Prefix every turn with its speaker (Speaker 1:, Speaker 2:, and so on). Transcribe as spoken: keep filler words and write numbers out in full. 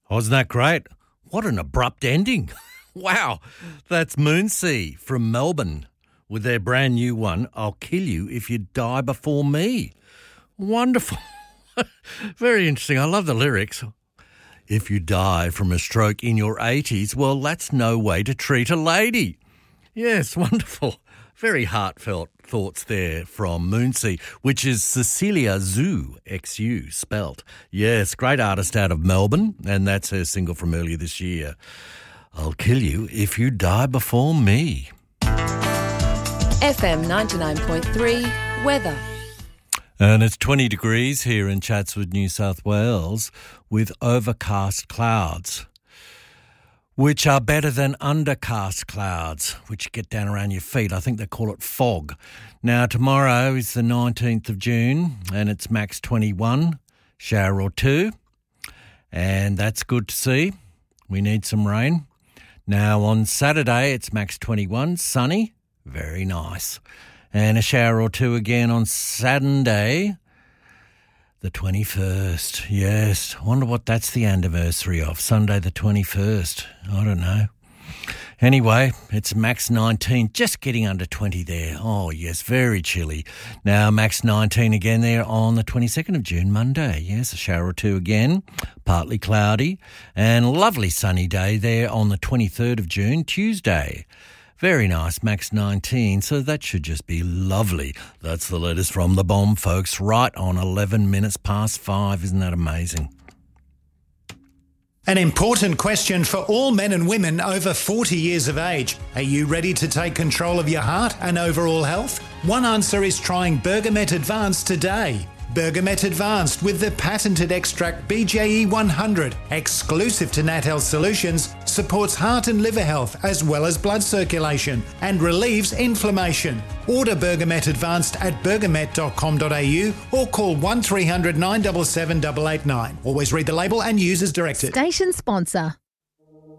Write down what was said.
Speaker 1: Wasn't that great? What an abrupt ending. Wow, that's Moonsea from Melbourne with their brand new one, I'll Kill You If You Die Before Me. Wonderful. Very interesting. I love the lyrics. If you die from a stroke in your eighties, well, that's no way to treat a lady. Yes, wonderful. Very heartfelt thoughts there from Moonsea, which is Cecilia Zhu, X U, spelt. Yes, great artist out of Melbourne, and that's her single from earlier this year. I'll Kill You If You Die Before Me.
Speaker 2: F M ninety-nine point three, weather.
Speaker 1: And it's twenty degrees here in Chatswood, New South Wales, with overcast clouds, which are better than undercast clouds, which get down around your feet. I think they call it fog. Now, tomorrow is the nineteenth of June, and it's max twenty-one, shower or two, and that's good to see. We need some rain. Now, on Saturday, it's max twenty-one, sunny, very nice. And a shower or two again on Saturday, the twenty-first. Yes, I wonder what that's the anniversary of, Sunday the twenty-first. I don't know. Anyway, it's max nineteen, just getting under twenty there. Oh, yes, very chilly. Now, max nineteen again there on the twenty-second of June, Monday. Yes, a shower or two again, partly cloudy. And lovely sunny day there on the twenty-third of June, Tuesday. Very nice, max nineteen, so that should just be lovely. That's the latest from the bomb, folks, right on eleven minutes past five. Isn't that amazing?
Speaker 3: An important question for all men and women over forty years of age. Are you ready to take control of your heart and overall health? One answer is trying Bergamet Advanced today. Bergamet Advanced with the patented extract B J E one hundred, exclusive to Nat Health Solutions, supports heart and liver health as well as blood circulation and relieves inflammation. Order Bergamet Advanced at bergamet dot com dot a u or call one three hundred nine seven seven eight eight nine. Always read the label and use as directed.
Speaker 4: Station sponsor.